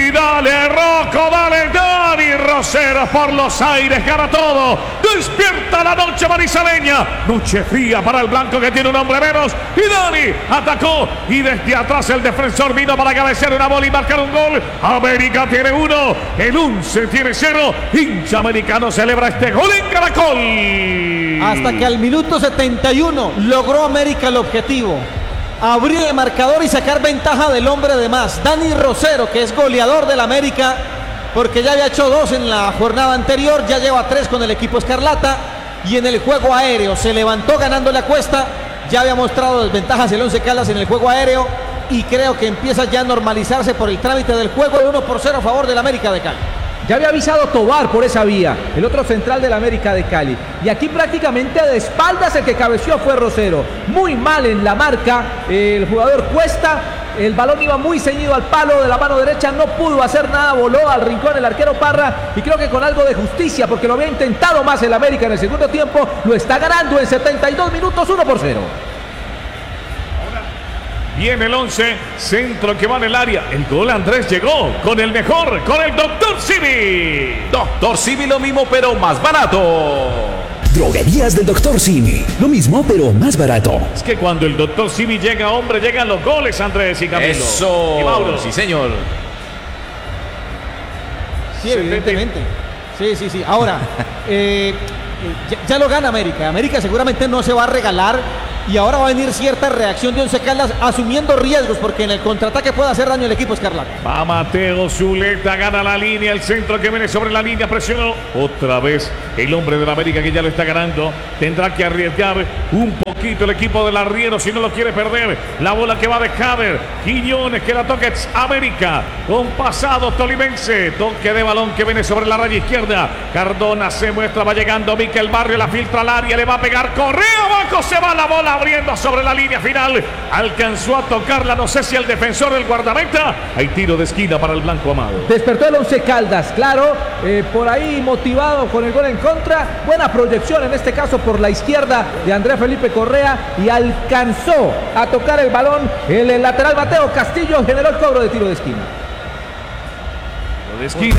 Y dale, Rocco, dale, Dani Rosero por los aires, gana todo. Despierta la noche manizaleña. Noche fría para el blanco que tiene un hombre menos. Y Dani atacó. Y desde atrás el defensor vino para cabecear una bola y marcar un gol. América tiene 1, el 11 tiene 0. Hincha americano celebra este gol en Caracol. Hasta que al minuto 71 logró América el objetivo. Abrir el marcador y sacar ventaja del hombre de más, Dani Rosero, que es goleador del América, porque ya había hecho 2 en la jornada anterior, ya lleva 3 con el equipo escarlata, y en el juego aéreo se levantó ganando la Cuesta, ya había mostrado desventajas el Once Caldas en el juego aéreo, y creo que empieza ya a normalizarse por el trámite del juego de 1-0 a favor del América de Cali. Ya había avisado Tobar por esa vía, el otro central del América de Cali. Y aquí prácticamente de espaldas el que cabeció fue Rosero. Muy mal en la marca el jugador Cuesta. El balón iba muy ceñido al palo de la mano derecha, no pudo hacer nada, voló al rincón el arquero Parra. Y creo que con algo de justicia, porque lo había intentado más el América en el segundo tiempo, lo está ganando en 72 minutos 1-0. Viene el 11, centro que va en el área. El gol Andrés llegó con el mejor, con el Dr. Simi. Dr. Simi, lo mismo pero más barato. Droguerías del Dr. Simi, lo mismo pero más barato. Es que cuando el Dr. Simi llega, hombre, llegan los goles, Andrés y Camilo. Eso. Y Mauro. Sí, señor. Sí, evidentemente. Sí. Ahora, ya lo gana América. América seguramente no se va a regalar. Y ahora va a venir cierta reacción de Once Caldas asumiendo riesgos, porque en el contraataque puede hacer daño el equipo escarlata. Va Mateo Zuleta, gana la línea, el centro que viene sobre la línea, presionó otra vez el hombre de la América que ya lo está ganando. Tendrá que arriesgar un poquito el equipo del arriero si no lo quiere perder. La bola que va de Javer, Quiñones que la toca América, con pasado tolimense, toque de balón que viene sobre la raya izquierda. Cardona se muestra, va llegando Miquel Barrio, la filtra al área, le va a pegar, Correa abajo, se va la bola abriendo sobre la línea final, alcanzó a tocarla, no sé si el defensor del guardameta. Hay tiro de esquina para el blanco Amado. Despertó el Once Caldas, claro, por ahí motivado con el gol en contra, buena proyección en este caso por la izquierda de Andrés Felipe Correa, y alcanzó a tocar el balón el lateral Mateo Castillo, generó el cobro de tiro de esquina. Tiro de esquina.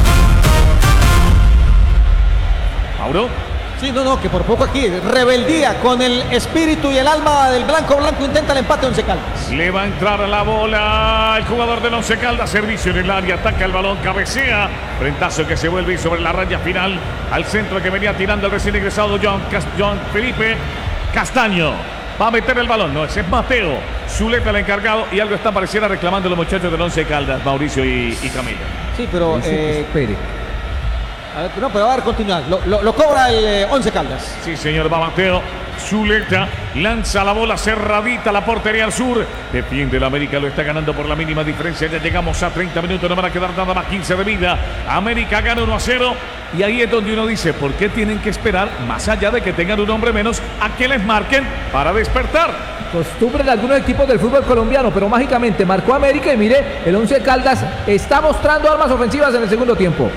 Mauro. Sí, que por poco aquí, rebeldía con el espíritu y el alma del blanco intenta el empate Once Caldas. Le va a entrar la bola el jugador del Once Caldas, servicio en el área, ataca el balón, cabecea, frentazo que se vuelve sobre la raya final, al centro que venía tirando el recién ingresado John Felipe Castaño. Va a meter el balón, no, ese es Mateo Zuleta el encargado, y algo están pareciera reclamando los muchachos del Once Caldas, Mauricio y Camilo. Sí, pero espere. A ver, no, pero va a dar continuidad. Lo cobra el Once Caldas. Sí, señor, va Mateo Zuleta, lanza la bola cerradita a la portería al sur. Defiende el América, lo está ganando por la mínima diferencia. Ya llegamos a 30 minutos, no van a quedar nada más, 15 de vida. América gana 1-0. Y ahí es donde uno dice, ¿por qué tienen que esperar, más allá de que tengan un hombre menos, a que les marquen para despertar? Costumbre de algunos equipos del fútbol colombiano, pero mágicamente marcó América y mire, el Once Caldas está mostrando armas ofensivas en el segundo tiempo.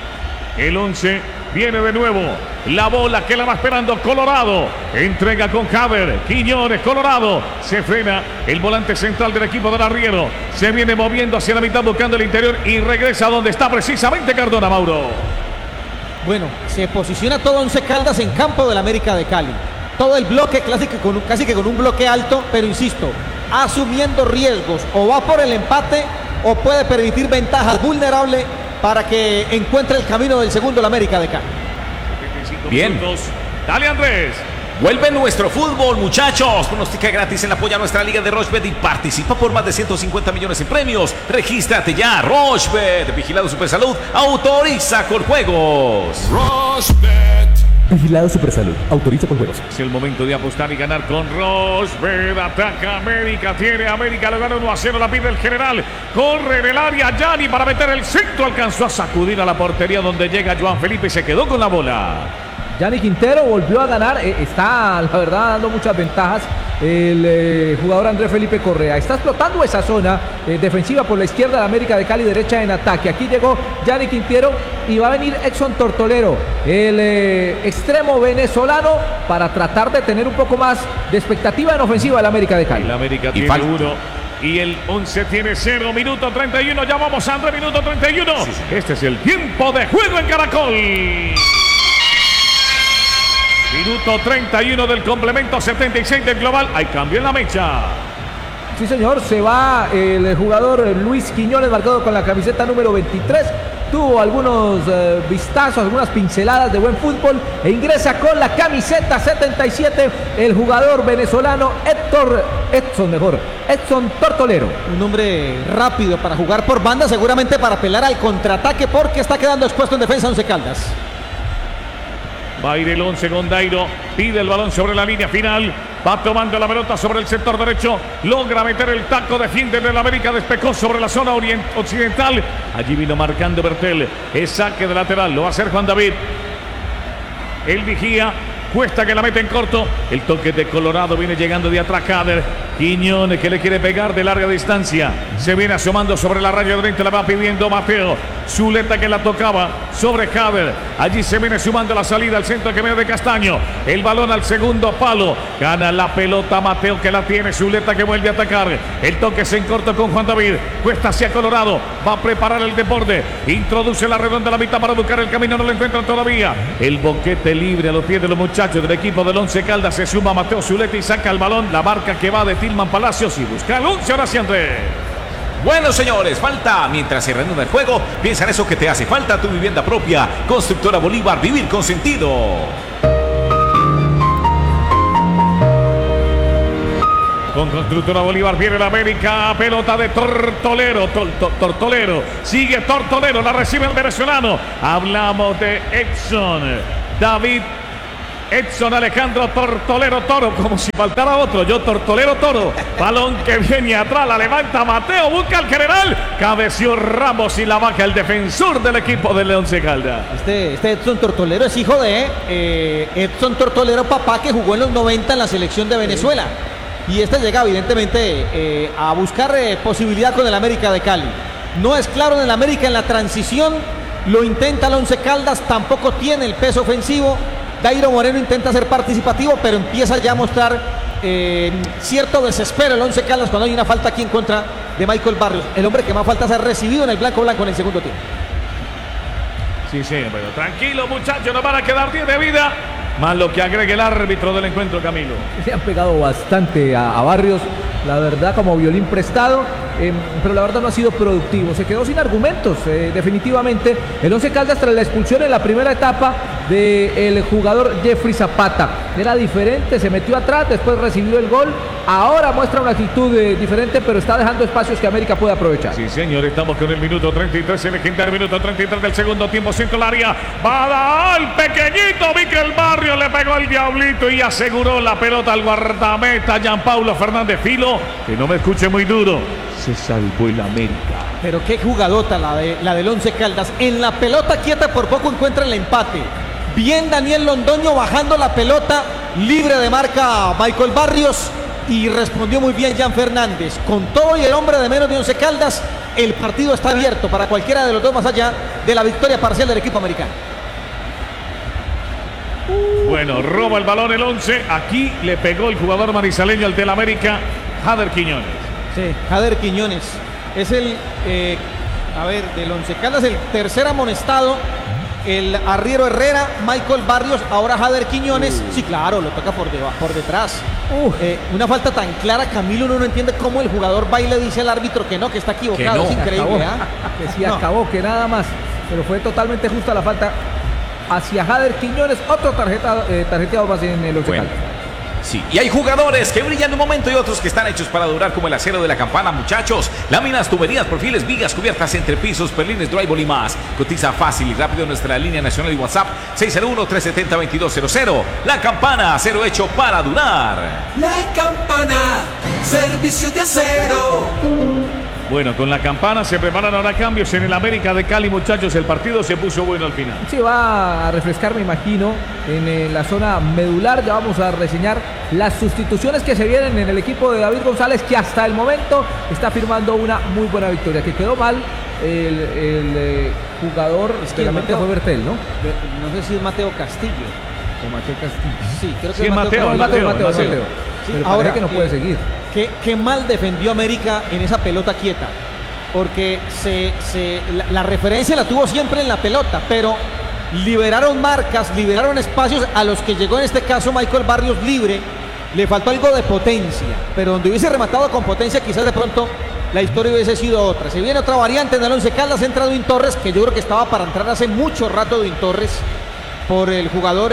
El 11 viene de nuevo. La bola que la va esperando Colorado. Entrega con Javer. Quiñones, Colorado. Se frena el volante central del equipo del arriero. Se viene moviendo hacia la mitad buscando el interior y regresa donde está precisamente Cardona, Mauro. Bueno, se posiciona todo Once Caldas en campo del América de Cali. Todo el bloque casi que con un bloque alto, pero insisto, asumiendo riesgos. O va por el empate o puede permitir ventajas vulnerables para que encuentre el camino del segundo el América de Cali. Bien. Minutos. Dale, Andrés. Vuelve nuestro fútbol, muchachos. Pronostica gratis en la apoya a nuestra liga de Rochebet y participa por más de 150 millones en premios. Regístrate ya. Rochebet, vigilado Supersalud, autoriza con juegos. Rochebet. Vigilado Supersalud, autoriza con juegos. Es el momento de apostar y ganar con Rochebet. Ataca América, tiene América, lo gana 1-0, la pide el general. Corre en el área, Gianni para meter el centro. Alcanzó a sacudir a la portería donde llega Joan Felipe y se quedó con la bola. Gianni Quintero volvió a ganar, está la verdad dando muchas ventajas el jugador Andrés Felipe Correa. Está explotando esa zona defensiva por la izquierda de América de Cali, derecha en ataque. Aquí llegó Gianni Quintero y va a venir Exxon Tortolero, el extremo venezolano, para tratar de tener un poco más de expectativa en ofensiva del América de Cali. El América tiene uno. y el 11 tiene 0, minuto 31, ya vamos André, minuto 31. Sí. Este es el tiempo de juego en Caracol. Minuto 31 del complemento, 76 del global. Hay cambio en la mecha. Sí, señor, se va el jugador Luis Quiñones, marcado con la camiseta número 23. Tuvo algunos vistazos, algunas pinceladas de buen fútbol e ingresa con la camiseta 77 el jugador venezolano Edson Tortolero. Un hombre rápido para jugar por banda, seguramente para apelar al contraataque porque está quedando expuesto en defensa Once Caldas. Va a ir el 11 con Dairo, pide el balón sobre la línea final, va tomando la pelota sobre el sector derecho, logra meter el taco, defiende del América, despejó sobre la zona occidental, allí vino marcando Bertel, es saque de lateral, lo va a hacer Juan David, el vigía, cuesta que la mete en corto, el toque de Colorado viene llegando de atrás Jader, Quiñones que le quiere pegar de larga distancia, se viene asomando sobre la raya de frente, la va pidiendo Mateo, Zuleta que la tocaba sobre Jader, allí se viene sumando la salida al centro que viene de Castaño, el balón al segundo palo, gana la pelota Mateo que la tiene, Zuleta que vuelve a atacar, el toque es en corto con Juan David, cuesta hacia Colorado, va a preparar el deporte, introduce la redonda a la mitad para buscar el camino, no lo encuentran todavía, el boquete libre a los pies de los muchachos del equipo del Once Caldas, se suma Mateo Zuleta y saca el balón, la marca que va de Tilman Palacios y busca el 11, ahora sí Andrés. Bueno, señores, falta, mientras se reanuda el juego, piensa en eso que te hace falta, tu vivienda propia. Constructora Bolívar, vivir con sentido. Con Constructora Bolívar viene la América, pelota de Tortolero, Tortolero, sigue Tortolero, la recibe el venezolano. Hablamos de Edson Alejandro Tortolero Toro, como si faltara otro, yo Tortolero Toro, balón que viene atrás, la levanta Mateo, busca al general, cabeció Ramos y la baja el defensor del equipo del Once Caldas. Este Edson Tortolero es hijo de Edson Tortolero, papá, que jugó en los 90 en la selección de Venezuela. Y este llega evidentemente a buscar posibilidad con el América de Cali. No es claro en el América en la transición, lo intenta el Once Caldas, tampoco tiene el peso ofensivo. Dairo Moreno intenta ser participativo, pero empieza ya a mostrar cierto desespero el Once Caldas cuando hay una falta aquí en contra de Michael Barrios. El hombre que más faltas ha recibido en el blanco en el segundo tiempo. Sí, pero tranquilo muchachos, nos van a quedar 10 de vida, más lo que agregue el árbitro del encuentro, Camilo. Le han pegado bastante a Barrios, la verdad, como violín prestado, pero la verdad no ha sido productivo, se quedó sin argumentos, definitivamente. El Once Caldas tras la expulsión en la primera etapa del jugador Jeffrey Zapata, era diferente, se metió atrás, después recibió el gol, ahora muestra una actitud diferente, pero está dejando espacios que América puede aprovechar. Sí, señor, estamos con el minuto 33, el legendario minuto 33 del segundo tiempo, centro del área, va a dar el pequeñito Miquel Barrios, le pegó el diablito y aseguró la pelota al guardameta Gianpaulo Fernández Filo, que no me escuche muy duro, se salvó el América. Pero qué jugadota la del Once Caldas, en la pelota quieta por poco encuentra el empate. Bien Daniel Londoño bajando la pelota, libre de marca Michael Barrios y respondió muy bien Jan Fernández. Con todo y el hombre de menos de Once Caldas, el partido está abierto para cualquiera de los dos más allá de la victoria parcial del equipo americano. Bueno, roba el balón el 11, aquí le pegó el jugador manizaleño al del América, Jader Quiñones. Sí, Jader Quiñones es el, del Once Caldas el tercer amonestado. El arriero Herrera, Michael Barrios, ahora Jader Quiñones. Sí, claro, lo toca por detrás. Una falta tan clara, Camilo, uno no entiende cómo el jugador va y le dice al árbitro que no, que está equivocado. Es increíble, que sí acabó, que nada más. Pero fue totalmente justa la falta hacia Jader Quiñones. Otro tarjeteado más en el Once Caldas. Sí, y hay jugadores que brillan de un momento y otros que están hechos para durar, como el acero de la campana, muchachos. Láminas, tuberías, perfiles, vigas, cubiertas, entrepisos, perlines, drywall y más. Cotiza fácil y rápido en nuestra línea nacional y WhatsApp 601-370-2200. La Campana, acero hecho para durar. La Campana, servicio de acero. Bueno, con la Campana se preparan ahora cambios en el América de Cali, muchachos. El partido se puso bueno al final. Sí, va a refrescar, me imagino, en la zona medular. Ya vamos a reseñar las sustituciones que se vienen en el equipo de David González, que hasta el momento está firmando una muy buena victoria. Que quedó mal el jugador, que Mateo fue Bertel, ¿no? No sé si es Mateo Castillo. O Mateo Castillo. Sí, creo que Sí, es Mateo. Mateo. Sí, Pero ahora parece que no puede seguir. qué mal defendió América en esa pelota quieta. Porque la referencia la tuvo siempre en la pelota, pero liberaron marcas, liberaron espacios a los que llegó en este caso Michael Barrios libre. Le faltó algo de potencia, pero donde hubiese rematado con potencia quizás de pronto la historia hubiese sido otra. Se viene otra variante en el Once Caldas, entra Edwin Torres, que yo creo que estaba para entrar hace mucho rato Edwin Torres por el jugador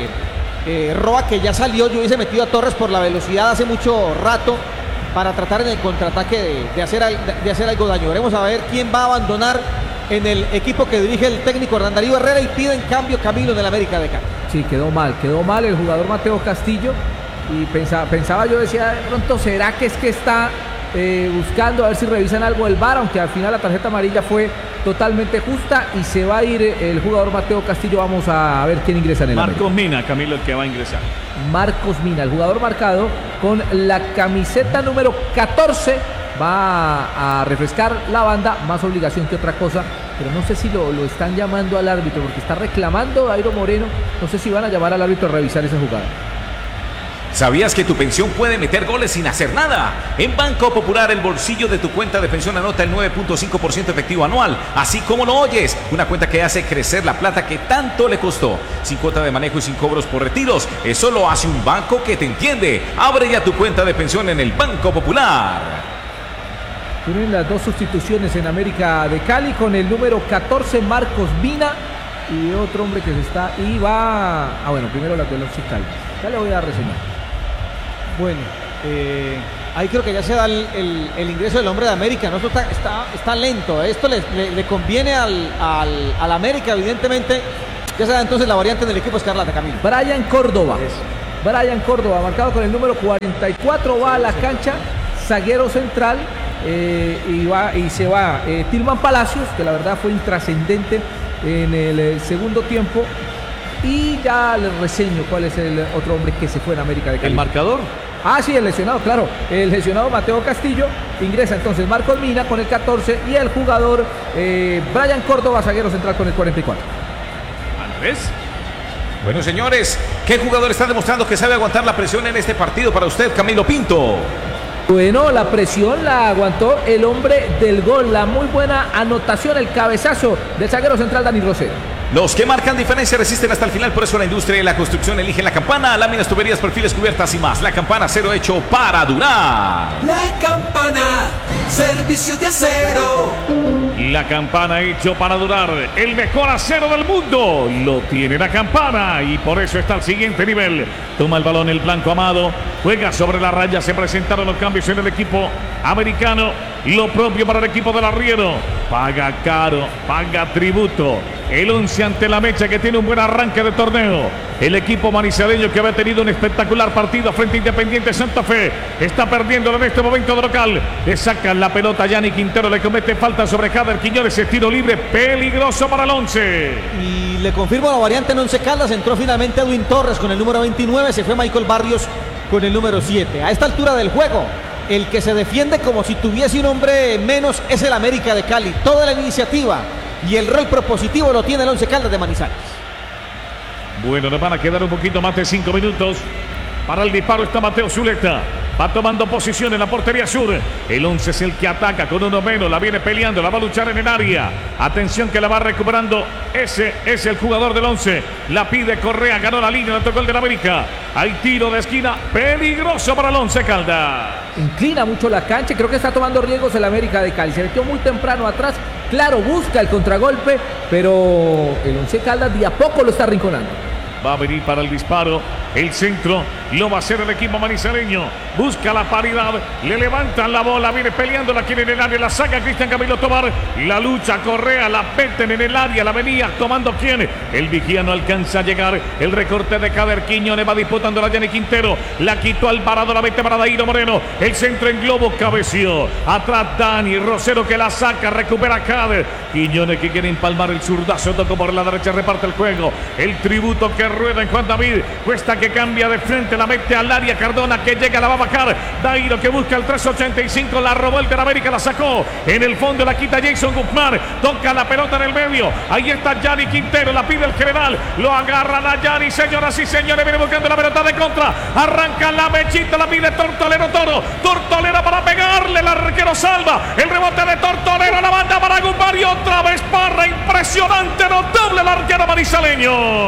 Roa, que ya salió. Yo hubiese metido a Torres por la velocidad hace mucho rato para tratar en el contraataque de hacer algo daño. Veremos a ver quién va a abandonar en el equipo que dirige el técnico Hernán Darío Herrera y pide en cambio Camilo en el América de Cali. Sí, quedó mal el jugador Mateo Castillo. Y pensaba yo, decía, de pronto, ¿será que está buscando a ver si revisan algo del VAR? Aunque al final la tarjeta amarilla fue totalmente justa y se va a ir el jugador Mateo Castillo. Vamos a ver quién ingresa en el Marcos América. Mina, Camilo, el que va a ingresar. Marcos Mina, el jugador marcado con la camiseta número 14, va a refrescar la banda, más obligación que otra cosa, pero no sé si lo están llamando al árbitro, porque está reclamando Dairo Moreno. No sé si van a llamar al árbitro a revisar esa jugada. ¿Sabías que tu pensión puede meter goles sin hacer nada? En Banco Popular, el bolsillo de tu cuenta de pensión anota el 9.5% efectivo anual, así como lo oyes. Una cuenta que hace crecer la plata que tanto le costó. Sin cuota de manejo y sin cobros por retiros. Eso lo hace un banco que te entiende. Abre ya tu cuenta de pensión en el Banco Popular. Tienen las dos sustituciones en América de Cali con el número 14, Marcos Mina, y otro hombre que se está y va... bueno, primero la de los Cali. Ya le voy a reseñar. Bueno, ahí creo que ya se da el ingreso del hombre de América, ¿no? Esto está lento. Esto le conviene al América, evidentemente. Ya se da entonces la variante del equipo Escarlata, Camilo. Brian Córdoba, marcado con el número 44, va a la cancha, zaguero central, y se va Tilman Palacios, que la verdad fue intrascendente en el segundo tiempo. Y ya les reseño cuál es el otro hombre que se fue en América de Cali. ¿El marcador? Sí, el lesionado, claro. El lesionado Mateo Castillo. Ingresa entonces Marcos Mina con el 14 y el jugador Brian Córdoba, zaguero central, con el 44. Andrés. Bueno, señores, ¿qué jugador está demostrando que sabe aguantar la presión en este partido para usted, Camilo Pinto? Bueno, la presión la aguantó el hombre del gol. La muy buena anotación, el cabezazo del zaguero central Dani Rosero. Los que marcan diferencia resisten hasta el final, por eso la industria y la construcción eligen La Campana, láminas, tuberías, perfiles, cubiertas y más. La Campana, acero hecho para durar. La Campana, servicio de acero. La Campana hecho para durar. El mejor acero del mundo lo tiene La Campana y por eso está al siguiente nivel. Toma el balón el blanco Amado, juega sobre la raya. Se presentaron los cambios en el equipo americano. Lo propio para el equipo del Arriero. Paga caro, paga tributo. El 11 ante la Mecha, que tiene un buen arranque de torneo. El equipo manizaleño, que había tenido un espectacular partido frente a Independiente Santa Fe, está perdiéndolo en este momento de local. Le sacan la pelota a Yanni Quintero, le comete falta sobre Jader Quiñones, tiro libre peligroso para el 11. Y le confirmo la variante en Once Caldas. Entró finalmente Edwin Torres con el número 29, se fue Michael Barrios con el número 7. A esta altura del juego, el que se defiende como si tuviese un hombre menos es el América de Cali. Toda la iniciativa y el rol propositivo lo tiene el Once Caldas de Manizales. Bueno, nos van a quedar un poquito más de 5 minutos. Para el disparo está Mateo Zuleta. Va tomando posición en la portería sur. El 11 es el que ataca con uno menos. La viene peleando, la va a luchar en el área. Atención que la va recuperando. Ese es el jugador del 11. La pide Correa, ganó la línea, le tocó el del América. Hay tiro de esquina peligroso para el 11 Caldas. Inclina mucho la cancha, creo que está tomando riesgos el América de Cali. Se metió muy temprano atrás. Claro, busca el contragolpe, pero el 11 Caldas de a poco lo está arrinconando. Va a venir para el disparo. El centro lo va a hacer el equipo manizaleño. Busca la paridad. Le levantan la bola. Viene peleando. La quiere en el área. La saca Cristian Camilo Tobar. La lucha Correa. La meten en el área. La venía tomando quién. El vigía no alcanza a llegar. El recorte de Jader Quiñones. Va disputando la Yanni Quintero. La quitó Alvarado. La mete para Dairo Moreno. El centro en globo. Cabeció. Atrás Dani Rosero, que la saca. Recupera Jader Quiñones, que quiere empalmar el zurdazo. Tocó por la derecha. Reparte el juego. El tributo que rueda en Juan David. Cuesta que cambia de frente, la mete al área. Cardona que llega, la va a bajar. Dairo que busca el 3.85, la robó el de la América, la sacó. En el fondo la quita Jason Guzmán. Toca la pelota en el medio. Ahí está Yanni Quintero, la pide el general. Lo agarran a Yanni, señoras y señores. Viene buscando la pelota de contra. Arranca la mechita, la pide Tortolero Toro. Tortolero para pegarle, el arquero salva. El rebote de Tortolero, la banda para Guzmán y otra vez Parra. Impresionante, notable el arquero manizaleño.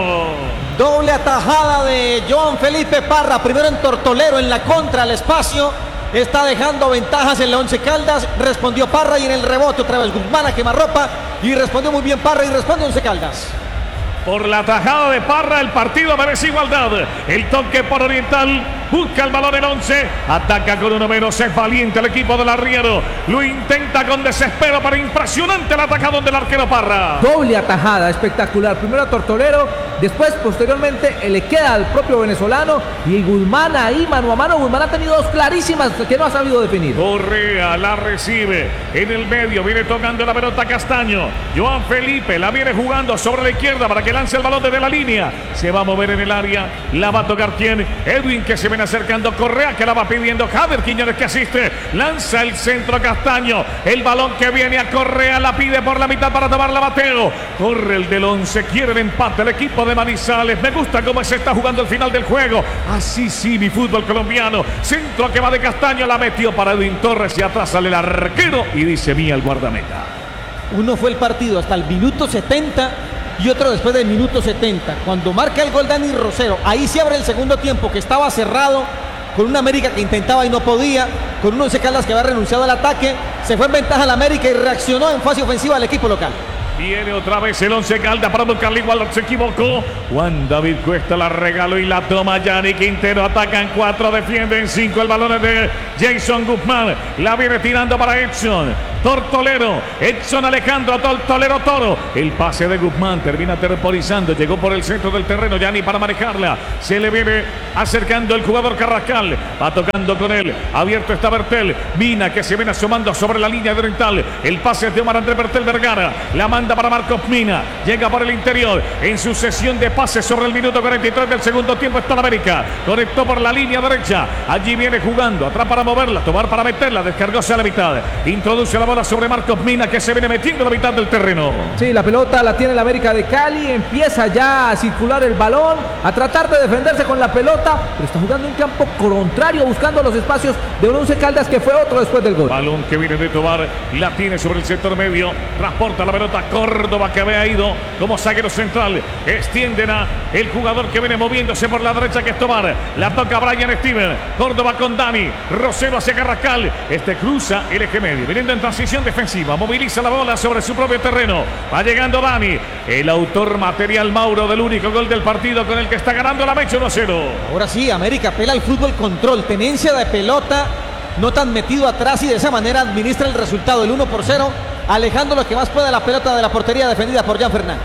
Doble atajada de Joan Felipe Parra, primero en Tortolero, en la contra, al espacio, está dejando ventajas en la Once Caldas, respondió Parra y en el rebote otra vez Guzmán a quemarropa y respondió muy bien Parra y responde Once Caldas. Por la tajada de Parra, el partido merece igualdad. El toque por Oriental, busca el balón el 11, ataca con uno menos, es valiente el equipo del Arriero, lo intenta con desespero, pero impresionante el atacadón del arquero Parra. Doble atajada, espectacular. Primero a Tortolero, después posteriormente le queda al propio venezolano y Guzmán ahí mano a mano. Guzmán ha tenido dos clarísimas que no ha sabido definir. Correa la recibe en el medio, viene tocando la pelota Castaño. Joan Felipe la viene jugando sobre la izquierda para que lance el balón desde la línea. Se va a mover en el área, la va a tocar quién. Edwin que se viene acercando, Correa que la va pidiendo, Javier Quiñones que asiste, lanza el centro Castaño, el balón que viene a Correa, la pide por la mitad para tomarla Mateo. Corre el del 11, quiere el empate el equipo de Manizales. Me gusta cómo se está jugando el final del juego. Así sí, mi fútbol colombiano. Centro que va de Castaño, la metió para Edwin Torres y atrás sale el arquero y dice mía el guardameta. Uno fue el partido hasta el minuto 70 y otro después del minuto 70. Cuando marca el gol Dani Rosero, ahí se abre el segundo tiempo que estaba cerrado, con una América que intentaba y no podía, con un Once Caldas que había renunciado al ataque. Se fue en ventaja la América y reaccionó en fase ofensiva al equipo local. Viene otra vez el Once Caldas para buscarle igual, se equivocó. Juan David Cuesta la regaló y la toma Yanni Quintero. Atacan 4, defienden 5. El balón es de Jason Guzmán. La viene tirando para Edson Tortolero. Edson Alejandro Tortolero Toro. El pase de Guzmán termina temporizando. Llegó por el centro del terreno Yanni para manejarla. Se le viene acercando el jugador Carrascal. Va tocando con él. Abierto está Bertel. Mina que se viene asomando sobre la línea de Oriental. El pase es de Omar Andrés Bertel Vergara. La manda para Marcos Mina, llega por el interior en sucesión de pases sobre el minuto 43 del segundo tiempo. Está la América, conectó por la línea derecha, allí viene jugando, atrás para moverla, tomar para meterla, descargóse a la mitad, introduce la bola sobre Marcos Mina que se viene metiendo a la mitad del terreno. Sí, la pelota la tiene la América de Cali, empieza ya a circular el balón, a tratar de defenderse con la pelota, pero está jugando en campo contrario, buscando los espacios de un Once Caldas que fue otro después del gol. Balón que viene de Tobar, la tiene sobre el sector medio, transporta la pelota Córdoba que había ido como zaguero central, extienden a el jugador que viene moviéndose por la derecha que es Tobar, la toca Brian Steven, Córdoba con Dani, Rosero hacia Carrascal, cruza el eje medio, viniendo en transición defensiva, moviliza la bola sobre su propio terreno, va llegando Dani, el autor material Mauro del único gol del partido con el que está ganando la Mecha 1-0. Ahora sí, América apela al fútbol control, tenencia de pelota, no tan metido atrás y de esa manera administra el resultado, el 1-0, alejando lo que más pueda la pelota de la portería defendida por Jan Fernández.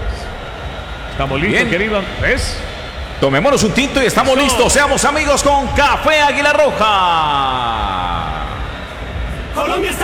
Estamos listos, Bien. querido Andrés. Tomémonos un tinto y estamos listos. Seamos amigos con Café Águila Roja. Colombia está